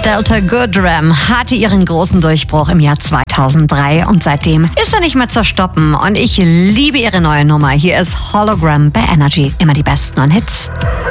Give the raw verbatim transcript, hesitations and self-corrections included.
Delta Goodrem hatte ihren großen Durchbruch im Jahr zweitausenddrei und seitdem ist er nicht mehr zu stoppen. Und ich liebe ihre neue Nummer. Hier ist Hologram bei Energy. Immer die besten neuen Hits.